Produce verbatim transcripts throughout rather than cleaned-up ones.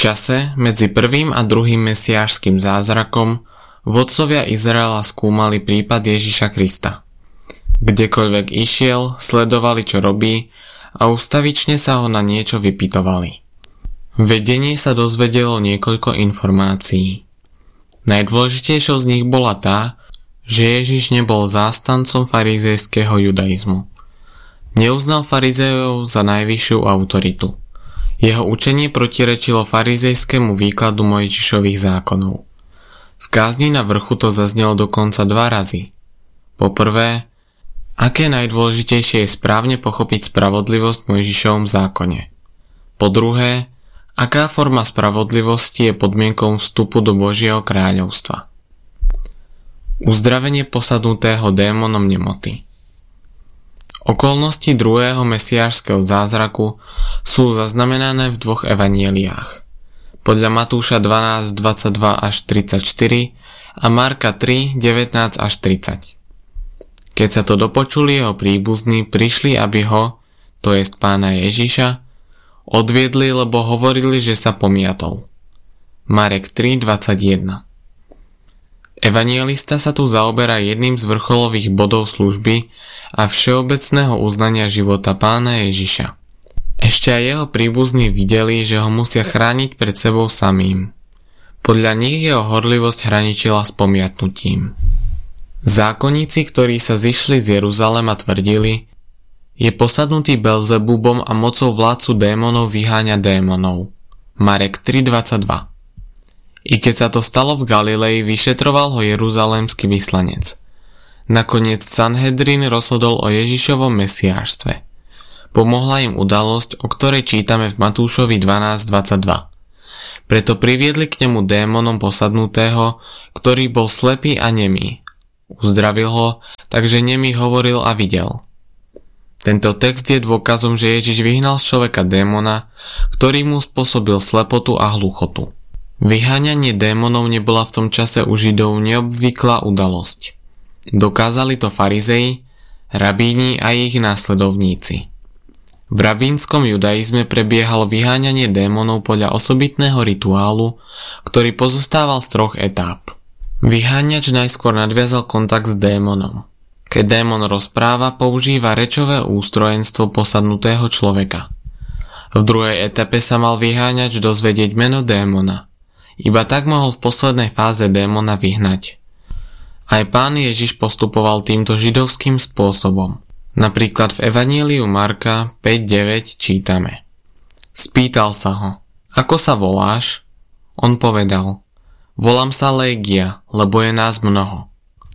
čase medzi prvým a druhým mesiášskym zázrakom vodcovia Izraela skúmali prípad Ježiša Krista. Kdekoľvek išiel, sledovali, čo robí a ustavične sa ho na niečo vypytovali. Vedenie sa dozvedelo niekoľko informácií. Najdôležitejšou z nich bola tá, že Ježiš nebol zástancom farizejského judaizmu. Neuznal farizejov za najvyššiu autoritu. Jeho učenie protirečilo farizejskému výkladu Mojžišových zákonov. V kázni na vrchu to zaznelo dokonca dva razy. Po prvé, aké najdôležitejšie je správne pochopiť spravodlivosť v Mojžišovom zákone. Po druhé, aká forma spravodlivosti je podmienkou vstupu do Božieho kráľovstva. Uzdravenie posadnutého démonom nemoty. Okolnosti druhého mesiášskeho zázraku sú zaznamenané v dvoch evanjeliách. Podľa Matúša dvanásť dvadsaťdva až tridsaťštyri a Marka tri devätnásť až tridsať. Keď sa to dopočuli, jeho príbuzní prišli, aby ho, to jest pána Ježiša, odviedli, lebo hovorili, že sa pomiatol. Marek tri dvadsaťjeden. Evanjelista sa tu zaoberá jedným z vrcholových bodov služby a všeobecného uznania života pána Ježiša. Ešte aj jeho príbuzní videli, že ho musia chrániť pred sebou samým. Podľa nich jeho horlivosť hraničila s pomiatnutím. Zákonníci, ktorí sa zišli z Jeruzalema, tvrdili, je posadnutý Belzebubom a mocou vládcu démonov vyháňa démonov. Marek tri dvadsaťdva. I keď sa to stalo v Galilei, vyšetroval ho jeruzalémsky vyslanec. Nakoniec Sanhedrin rozhodol o Ježišovom mesiášstve. Pomohla im udalosť, o ktorej čítame v Matúšovi dvanásť dvadsaťdva. Preto priviedli k nemu démonom posadnutého, ktorý bol slepý a nemý. Uzdravil ho, takže nemý hovoril a videl. Tento text je dôkazom, že Ježiš vyhnal z človeka démona, ktorý mu spôsobil slepotu a hluchotu. Vyháňanie démonov nebola v tom čase u Židov neobvyklá udalosť. Dokázali to farizei, rabíni a ich následovníci. V rabínskom judaizme prebiehalo vyháňanie démonov podľa osobitného rituálu, ktorý pozostával z troch etáp. Vyháňač najskôr nadviazal kontakt s démonom. Keď démon rozpráva, používa rečové ústrojenstvo posadnutého človeka. V druhej etape sa mal vyháňač dozvedieť meno démona. Iba tak mohol v poslednej fáze démona vyhnať. Aj pán Ježiš postupoval týmto židovským spôsobom. Napríklad v Evanjeliu Marka päť deväť čítame. Spýtal sa ho, ako sa voláš? On povedal, volám sa Légia, lebo je nás mnoho.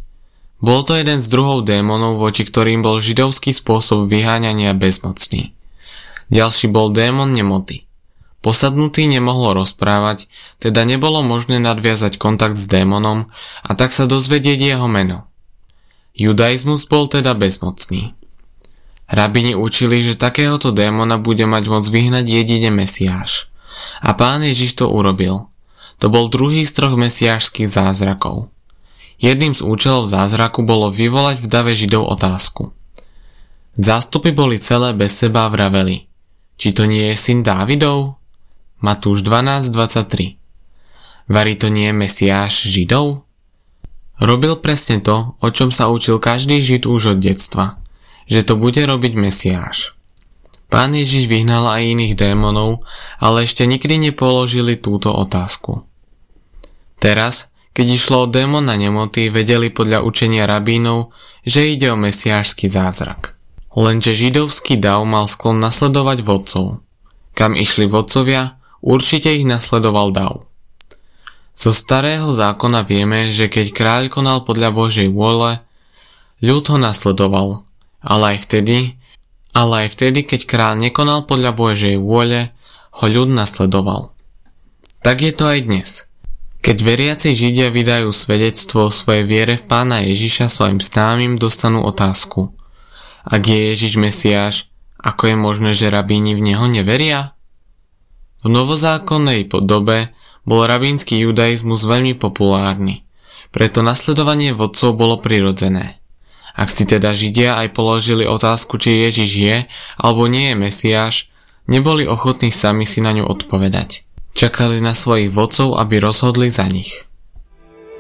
Bol to jeden z druhov démonov, voči ktorým bol židovský spôsob vyháňania bezmocný. Ďalší bol démon nemoty. Posadnutý nemohol rozprávať, teda nebolo možné nadviazať kontakt s démonom a tak sa dozvedieť jeho meno. Judaizmus bol teda bezmocný. Rabini učili, že takéhoto démona bude mať moc vyhnať jedine Mesiáš. A pán Ježiš to urobil. To bol druhý z troch mesiášskych zázrakov. Jedným z účelov zázraku bolo vyvolať v dave Židov otázku. Zástupy boli celé bez seba a vraveli, či to nie je syn Dávidov? Matúš dvanásť dvadsaťtri. Vari to nie je Mesiáš Židov? Robil presne to, o čom sa učil každý Žid už od detstva, že to bude robiť Mesiáš. Pán Ježiš vyhnal aj iných démonov, ale ešte nikdy nepoložili túto otázku. Teraz, keď išlo o démona nemoty, vedeli podľa učenia rabínov, že ide o mesiášsky zázrak. Lenže židovský dav mal sklon nasledovať vodcov. Kam išli vodcovia, určite ich nasledoval dav. Zo starého zákona vieme, že keď kráľ konal podľa Božej vôle, ľud ho nasledoval, ale aj vtedy, ale aj vtedy, keď kráľ nekonal podľa Božej vôle, ho ľud nasledoval. Tak je to aj dnes. Keď veriaci Židia vydajú svedectvo o svojej viere v pána Ježiša svojim známym, dostanú otázku. Ak je Ježiš Mesiáš, ako je možné, že rabíni v neho neveria? V novozákonnej dobe bol rabínsky judaizmus veľmi populárny, preto nasledovanie vodcov bolo prirodzené. Ak si teda Židia aj položili otázku, či Ježiš je alebo nie je Mesiáš, neboli ochotní sami si na ňu odpovedať. Čakali na svojich vodcov, aby rozhodli za nich.